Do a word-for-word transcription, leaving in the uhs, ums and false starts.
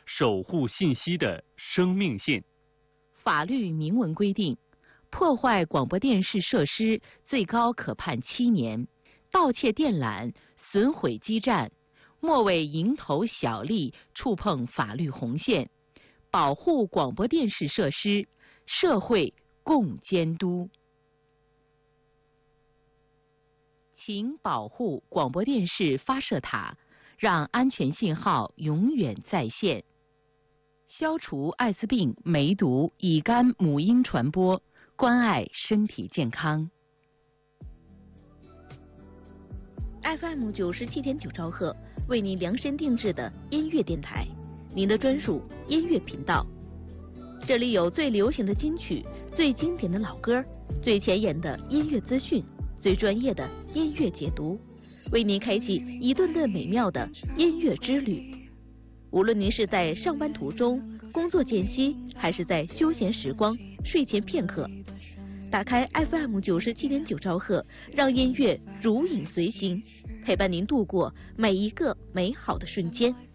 守护信息的生命线。 法律明文规定，破坏广播电视设施最高可判七年，盗窃电缆、损毁基站，莫为蝇头小利触碰法律红线，保护广播电视设施，社会共监督。请保护广播电视发射塔，让安全信号永远在线。消除艾滋病、梅毒、乙肝、母婴传播，关爱身体健康。 F M 九十七点九兆赫为您量身定制的音乐电台，您的专属音乐频道。这里有最流行的金曲、最经典的老歌、最前沿的音乐资讯、最专业的音乐解读，为您开启一段段美妙的音乐之旅。无论您是在上班途中、工作间隙，还是在休闲时光、睡前片刻，打开 F M 九十七点九兆赫，让音乐如影随形，陪伴您度过每一个美好的瞬间。